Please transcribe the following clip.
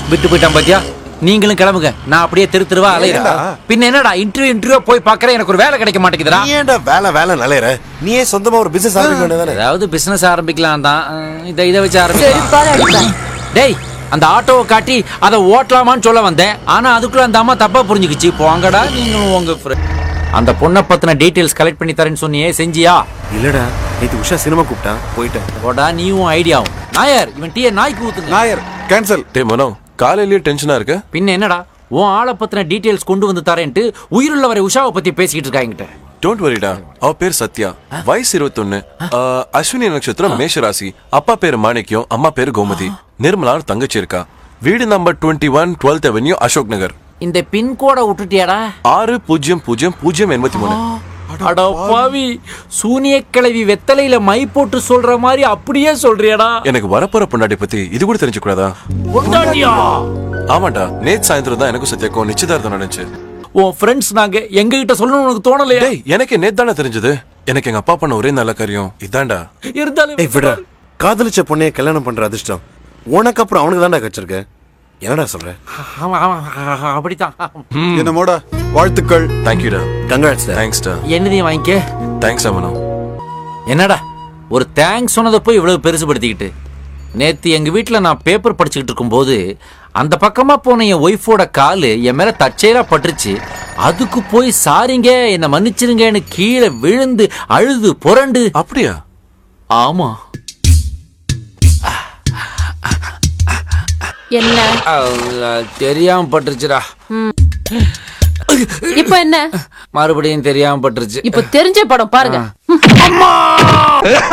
விட்டு போயிட்டான் பாத்தியா? நீங்களும் கிளம்புங்க, நான் அப்படியே தெருவா அலையிறேன். பின்ன என்னடா இன்டர்வியூ போய் பாக்குறேன், எனக்கு ஒரு வேலை கிடைக்க மாட்டேங்குதுடா. நீ ஏன்டா வேலை அலையற? நீயே சொந்தமா ஒரு பிசினஸ் ஆரம்பிக்க வேண்டியதானே? ஏதாவது பிசினஸ் ஆரம்பிக்கலாம் தான். இதை வச்சு ஆரம்பிக்கலாம். டேய், அந்த ஆட்டோவை காட்டி அதை ஓட்டலாமான்னு சொல்ல வந்தேன். ஆனா அதுக்குள்ள அந்த அம்மா தப்பா புரிஞ்சுக்கிச்சு. போங்கடா நீங்களும் உங்க அந்த பொண்ணை பத்தின டீடைல்ஸ் கலெக்ட் பண்ணி தரேன்னு சொன்னியே, செஞ்சியா? இல்லடா, நேத்து உஷா சினிமா கூப்பிட்டான், போயிட்டேன். போடா நீயும் ஐடியாவும். நாயர், இவன் டீயை நாய்க்கு ஊத்துங்க. நாயர் கேன்சல். டே மனோ, காலையிலேயே டென்ஷனா இருக்க? பின்ன என்னடா, உன் ஆளை பத்தின டீடைல்ஸ் கொண்டு வந்து தரேன்ட்டு உயிருள்ளவரை உஷாவை பத்தி பேசிக்கிட்டு இருக்காங்க. டோன்ட் வரிடா, அவ பேர் சத்யா, வயசு 21, அஸ்வினி நட்சத்திரம், மேஷ ராசி. அப்பா பேரு மாணிக்யம், அம்மா பேரு கோமதி. நிர்மலான தங்கச்சி இருக்கா. வீடு number 21 12th avenue, Ashok Nagar. இந்த பின்கோட விட்டுட்டியாடா? 600083. அட பாவி, சூனிய கிழவி வெத்தலையில மை போட்டு சொல்ற மாதிரி அப்படியே சொல்றியடா. எனக்கு வரப்போற பொண்டாட்டி பத்தி இது கூட தெரிஞ்சுக்கூடாதா? பொண்டாட்டியா? ஆமாண்டா, நேத்து சாயந்தரம் தான் எனக்கும் சத்யாக்கும் நிச்சயதார்த்தம் நடந்துச்சு. உன் ஃப்ரெண்ட்ஸ் நாங்க எங்க கிட்ட சொல்லணும்னு உனக்கு தோணலையா? டேய், எனக்கு நேத்து தானே தெரிஞ்சது. எனக்கு எங்க அப்பா பண்ண ஒரே நல்ல காரியம் இதான்டா. இருந்தாலும் விட, காதலிச்ச பொண்ணைய கல்யாணம் பண்ற அதிர்ஷ்டம் உனக்கு அப்புறம் அவனுக்கு தான்டா கிடைச்சிருக்க. என்னடா சொல்ற? அப்படித்தான். என்னமோட வாழ்த்துக்கள். தேங்க்யூடா. கங்க்ராட்ஸ். தேங்க்ஸ்டா. என்னதையும் வாங்கிக்க. தேங்க்ஸ் மனோ. என்னடா ஒரு தேங்க்ஸ் சொன்னதை போய் இவ்வளவு பெருசுபடுத்திக்கிட்டு? நேத்து எங்க வீட்டுல நான் பேப்பர் படிச்சுக்கிட்டு இருக்கும் போது அந்த பக்கமா போன என் ஒய்ஃபோட காலு என் மேல தற்செயலா பட்டுருச்சு. அதுக்கு போய் சாரிங்க, என்ன மன்னிச்சிருங்கன்னு கீழே விழுந்து அழுது புரண்டு. அப்படியா? ஆமா. என்ன தெரியாம பட்டுருச்சுடா. இப்ப என்ன? மறுபடியும் தெரியாம பட்டுருச்சு. இப்ப தெரிஞ்ச படம் பாருங்க.